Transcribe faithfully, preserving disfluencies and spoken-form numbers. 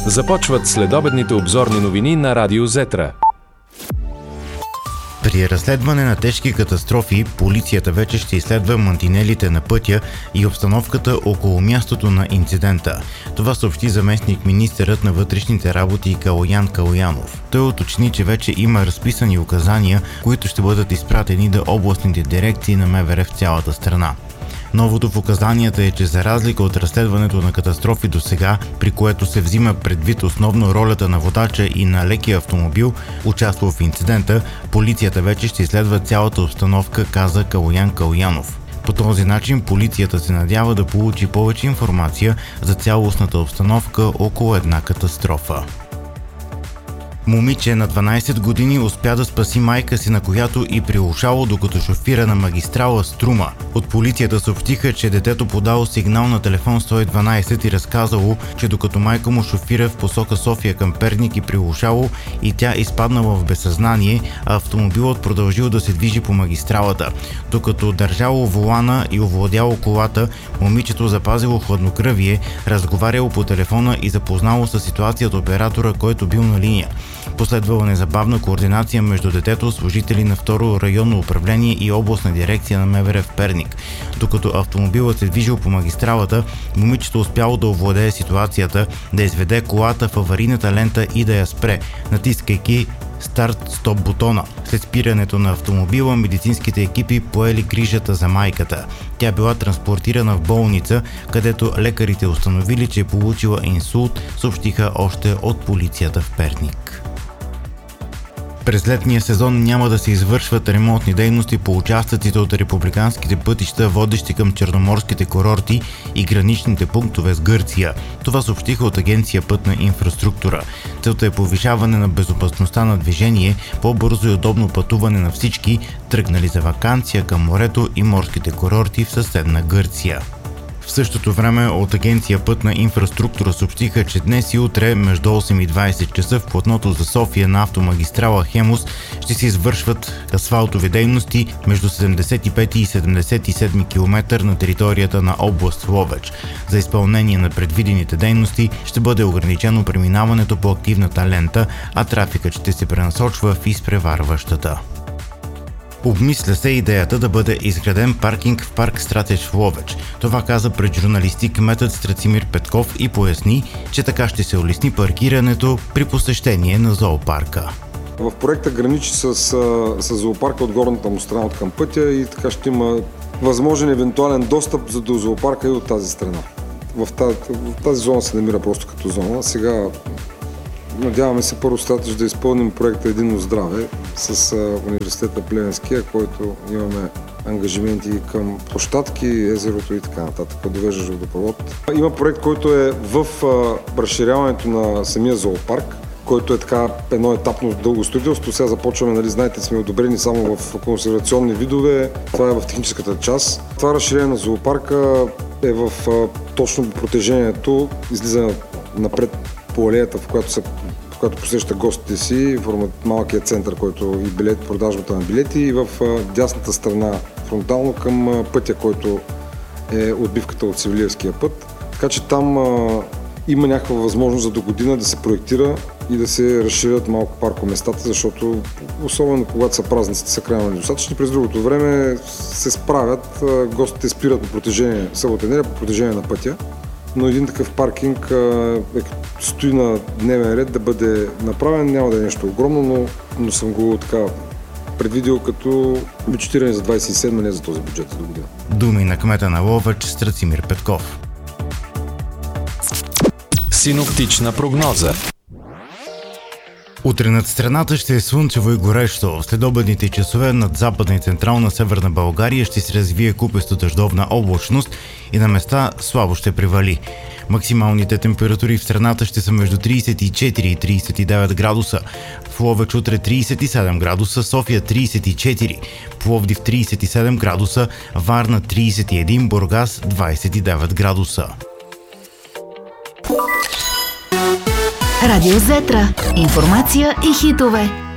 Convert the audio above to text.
Започват следобедните обзорни новини на Радио Зетра. При разследване на тежки катастрофи, полицията вече ще изследва мантинелите на пътя и обстановката около мястото на инцидента. Това съобщи заместник министърът на вътрешните работи Калоян Калоянов. Той уточни, че вече има разписани указания, които ще бъдат изпратени до областните дирекции на МВР в цялата страна. Новото в указанията е, че за разлика от разследването на катастрофи до сега, при което се взима предвид основно ролята на водача и на лекия автомобил, участвал в инцидента, полицията вече ще изследва цялата обстановка, каза Калоян Калоянов. По този начин полицията се надява да получи повече информация за цялостната обстановка около една катастрофа. Момиче на дванайсет години успя да спаси майка си, на която и прилушало докато шофира на магистрала Струма. От полицията съобщиха, че детето подало сигнал на телефон сто и дванайсет и разказало, че докато майка му шофира в посока София към Перник и прилушало и тя изпаднала в безсъзнание, а автомобилът продължил да се движи по магистралата. Докато държало волана и овладяло колата, момичето запазило хладнокръвие, разговаряло по телефона и запознало със ситуацията оператора, който бил на линия. Последвала незабавна координация между детето, служители на второ районно управление и областна дирекция на МВР в Перник. Докато автомобилът се движил по магистралата, момичето успяло да овладее ситуацията, да изведе колата в аварийната лента и да я спре, натискайки старт-стоп бутона. След спирането на автомобила, медицинските екипи поели грижата за майката. Тя била транспортирана в болница, където лекарите установили, че е получила инсулт, съобщиха още от полицията в Перник. През летния сезон няма да се извършват ремонтни дейности по участъците от републиканските пътища, водещи към черноморските курорти и граничните пунктове с Гърция. Това съобщиха от Агенция Пътна инфраструктура. Целта е повишаване на безопасността на движение, по-бързо и удобно пътуване на всички, тръгнали за ваканция към морето и морските курорти в съседна Гърция. В същото време от Агенция Пътна инфраструктура съобщиха, че днес и утре между осем и двайсет часа в платното за София на автомагистрала Хемус ще се извършват асфалтови дейности между седемдесет и пети и седемдесет и седми километър на територията на област Ловеч. За изпълнение на предвидените дейности ще бъде ограничено преминаването по активната лента, а трафикът ще се пренасочва в изпреварващата. Обмисля се идеята да бъде изграден паркинг в парк Стратеж в Ловеч. Това каза пред журналисти кметът Страцимир Петков и поясни, че така ще се улесни паркирането при посещение на зоопарка. В проекта граничи с, с зоопарка от горната му страна от към пътя и така ще има възможен евентуален достъп до зоопарка и от тази страна. В тази, в тази зона се намира просто като зона. Сега надяваме се първо Стратеж да изпълним проекта Единно здраве с университета Плевенския, който имаме ангажименти към площадки, езерото и така нататък, довеждащ водопровод. Има проект, който е в разширяването на самия зоопарк, който е така едно етапно дълго строителство. Сега започваме, нали, знаете, сме одобрени само в консервационни видове. Това е в техническата част. Това разширение на зоопарка е в точно протежението, излиза напред по алеята, в която, се, в която посеща гостите си, в малкият център, който и билет, продажбата на билети, и в дясната страна, фронтално към пътя, който е отбивката от Севлиевския път. Така че там а, има някаква възможност за до година да се проектира и да се разширят малко паркоместата, защото особено когато са празниците, са крайно недостатъчни. През другото време се справят, гостите спират по протежение, събота и неделя по протежение на пътя. Но един такъв паркинг е, стои на дневен ред да бъде направен. Няма да е нещо огромно, но, но съм го така предвидил като бюджетиране за двайсет и седма, не за този бюджет до година. Думи на кмета на Ловеч Страцимир Петков. Синоптична прогноза. Утре над страната ще е слънчево и горещо. В следобедните часове над западна и централна северна България ще се развие купесто дъждовна облачност и на места слабо ще превали. Максималните температури в страната ще са между трийсет и четири и трийсет и девет градуса. В Ловеч утре трийсет и седем градуса, София трийсет и четири, Пловдив трийсет и седем градуса, Варна трийсет и един, Бургас двайсет и девет градуса. Радио Зетра. Информация и хитове.